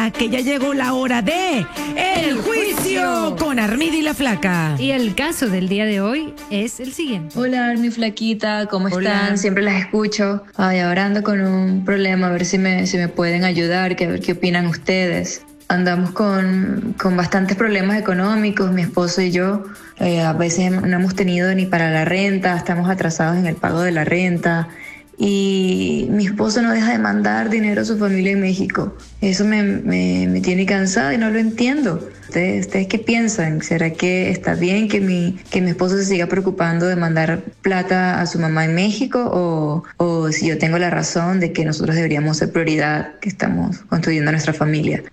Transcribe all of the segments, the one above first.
que ya llegó la hora de El Juicio con Armida y la Flaca. Y el caso del día de hoy es el siguiente. Hola, Armi Flaquita, ¿cómo Hola. están? Siempre las escucho. Ay, ahora ando con un problema, a ver si me pueden ayudar, a ver qué opinan ustedes. Andamos con bastantes problemas económicos, mi esposo y yo. A veces no hemos tenido ni para la renta, estamos atrasados en el pago de la renta. Y mi esposo no deja de mandar dinero a su familia en México. Eso me tiene cansada y no lo entiendo. ¿Ustedes qué piensan? ¿Será que está bien que mi esposo se siga preocupando de mandar plata a su mamá en México? ¿O si yo tengo la razón de que nosotros deberíamos ser prioridad, que estamos construyendo nuestra familia?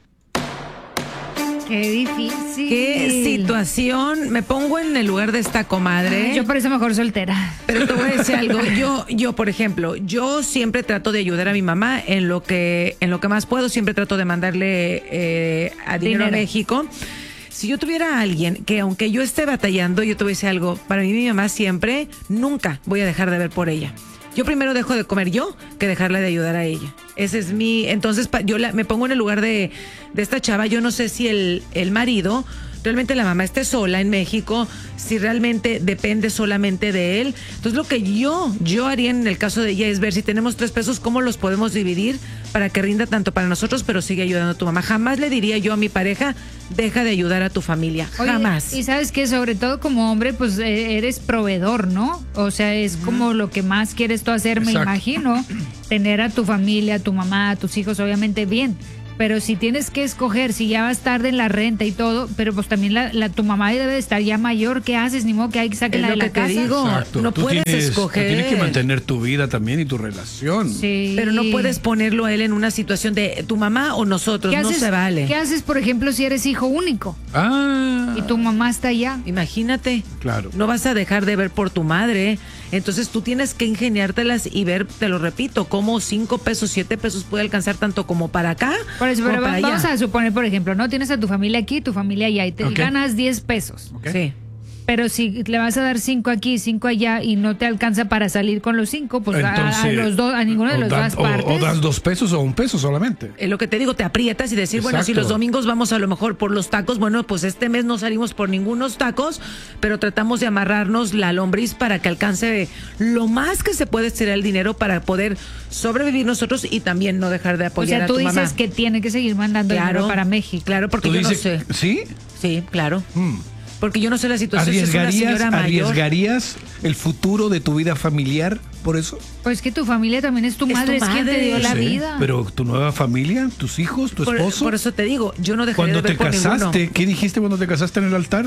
Qué difícil. Qué situación. Me pongo en el lugar de esta comadre. Yo por eso mejor soltera. Pero te voy a decir algo. Yo, por ejemplo, yo siempre trato de ayudar a mi mamá en lo que más puedo. Siempre trato de mandarle dinero a México. Si yo tuviera a alguien que, aunque yo esté batallando, yo te voy a decir algo. Para mí, mi mamá siempre, nunca voy a dejar de ver por ella. Yo primero dejo de comer yo que dejarle de ayudar a ella. Ese es mi... Entonces, me pongo en el lugar de esta chava. Yo no sé si el marido, realmente la mamá esté sola en México, si realmente depende solamente de él. Entonces, lo que yo haría en el caso de ella es ver si tenemos 3 pesos, cómo los podemos dividir para que rinda tanto para nosotros, pero sigue ayudando a tu mamá. Jamás le diría yo a mi pareja, deja de ayudar a tu familia. Oye, jamás. y sabes que sobre todo como hombre, pues eres proveedor, ¿no? O sea, es como lo que más quieres tú hacer, me imagino. Tener a tu familia, a tu mamá, a tus hijos, obviamente bien. Pero si tienes que escoger, si ya vas tarde en la renta y todo, pero pues también tu mamá debe de estar ya mayor, ¿qué haces? Ni modo que hay que saque la de la casa. Es lo que te digo, Exacto. no puedes escoger. Tú tienes que mantener tu vida también y tu relación. Sí. Pero no puedes ponerlo a él en una situación de tu mamá o nosotros, no se vale. ¿Qué haces, por ejemplo, si eres hijo único y tu mamá está allá? Imagínate. Claro. No vas a dejar de ver por tu madre. Entonces tú tienes que ingeniártelas y ver, te lo repito, cómo 5 pesos, 7 pesos puede alcanzar tanto como para acá. Por eso, como pero para vamos allá. a suponer, por ejemplo, ¿no? Tienes a tu familia aquí, tu familia allá y te ganas 10 pesos. Ok. Sí. Pero si le vas a dar 5 aquí, 5 allá y no te alcanza para salir con los 5, pues a los dos, a ninguno de los dos partes. O das 2 pesos o 1 peso solamente. Es lo que te digo, te aprietas y decir, bueno, si Exacto. los domingos vamos a lo mejor por los tacos, bueno, pues este mes no salimos por ningunos tacos, pero tratamos de amarrarnos la lombriz para que alcance lo más que se puede estirar el dinero para poder sobrevivir nosotros y también no dejar de O apoyar sea, a tú tu dices mamá. que tiene que seguir mandando dinero para México. Claro, porque ¿Tú yo no dices, sé. sí? Sí, claro. Porque yo no sé la situación. Si es una señora mayor. ¿Arriesgarías el futuro de tu vida familiar por eso? Pues que tu familia también es tu madre, es quien te dio la Sí, vida. pero tu nueva familia, tus hijos, tu esposo. Por eso te digo, yo no dejaría Cuando de ver te por casaste, ninguno. ¿qué dijiste cuando te casaste en el altar?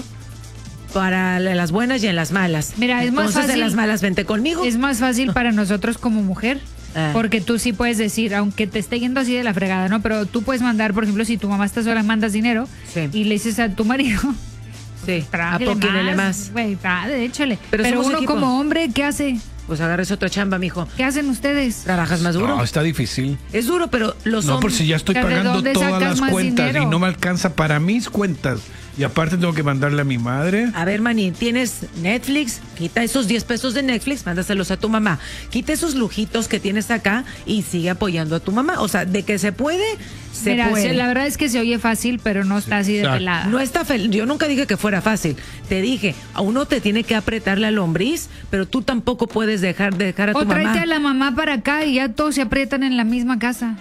Para las buenas y en las malas. Mira, es más Entonces, fácil. en las malas, vente conmigo. Es más fácil para nosotros como mujer. Ah. Porque tú sí puedes decir, aunque te esté yendo así de la fregada, ¿no? Pero tú puedes mandar, por ejemplo, si tu mamá está sola, mandas dinero Sí. y le dices a tu marido, Sí, trájale apóquinele más. güey, échale. Pero Pero somos uno equipo. como hombre, ¿qué hace? Pues agarres otra chamba, mijo. ¿Qué hacen ustedes? Trabajas más duro. No, está difícil. Es duro, pero los No, por hombres. si ya estoy ¿De pagando dónde todas sacas las más cuentas dinero? y no me alcanza para mis cuentas. Y aparte tengo que mandarle a mi madre. A ver, maní, tienes Netflix, quita esos 10 pesos de Netflix, mándaselos a tu mamá. Quita esos lujitos que tienes acá y sigue apoyando a tu mamá. O sea, de que se puede, se Mira, puede. la verdad es que se oye fácil, pero no está así de exacto. pelada. No está yo nunca dije que fuera fácil. Te dije, a uno te tiene que apretar la lombriz, pero tú tampoco puedes dejar a tu O tráete mamá. a la mamá para acá y ya todos se aprietan en la misma casa.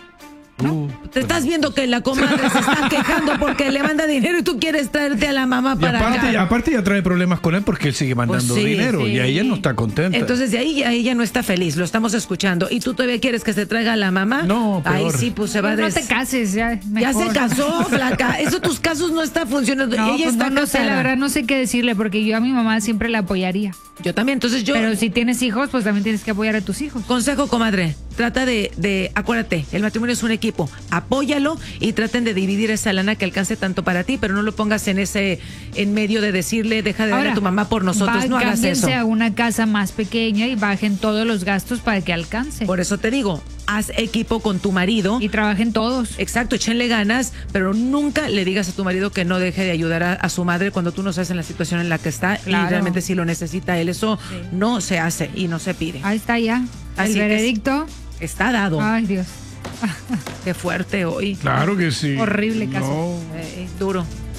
Te estás viendo que la comadre se está quejando porque le manda dinero y tú quieres traerte a la mamá Y para acá. aparte ya trae problemas con él porque él sigue mandando Pues sí, dinero sí. y ahí ella no está contenta. Entonces de ahí ya ella no está feliz, lo estamos escuchando. ¿Y tú todavía quieres que se traiga a la mamá? No, Ay, peor. sí, pues se va a No te cases, ya. Ya se mejor. casó, flaca. Eso tus casos no está funcionando. No, Ella pues está no sé, casada. la verdad no sé qué decirle porque yo a mi mamá siempre la apoyaría. Yo también, entonces yo... Pero si tienes hijos, pues también tienes que apoyar a tus hijos. Consejo, comadre, trata acuérdate, el matrimonio es un equipo, apóyalo y traten de dividir esa lana que alcance tanto para ti, pero no lo pongas en medio de decirle, deja de darle a tu mamá por nosotros, no hagas eso. Cámbiense a una casa más pequeña y bajen todos los gastos para que alcance. Por eso te digo, haz equipo con tu marido. Y trabajen todos. Exacto, échenle ganas, pero nunca le digas a tu marido que no deje de ayudar a su madre cuando tú no sabes en la situación en la que está Claro. y realmente si lo necesita él. Eso no se hace y no se pide. Ahí está ya. Así el que veredicto. Está dado. Ay, Dios. Qué fuerte hoy. Claro que sí. Horrible caso. No. Duro.